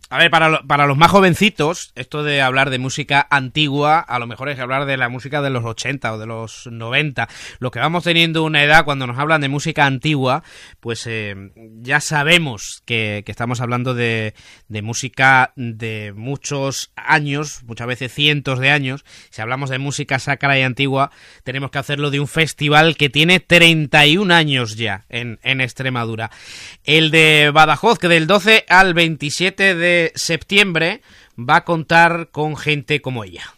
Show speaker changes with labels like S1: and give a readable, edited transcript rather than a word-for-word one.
S1: A ver, para los más jovencitos, esto de hablar de música antigua, a lo mejor es hablar de la música de los 80 o de los 90. Los que vamos teniendo una edad, cuando nos hablan de música antigua, pues ya sabemos que estamos hablando de música de muchos años, muchas veces cientos de años. Si hablamos de música sacra y antigua, tenemos que hacerlo de un festival que tiene 31 años ya en Extremadura. El de Badajoz, que del 12 al 27 de septiembre va a contar con gente como ella.